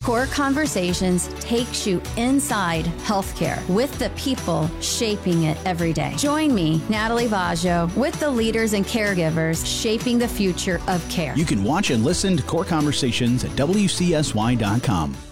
Core Conversations takes you inside healthcare with the people shaping it every day. Join me, Natalie Vaggio, with the leaders and caregivers shaping the future of care. You can watch and listen to Core Conversations at WCSY.com.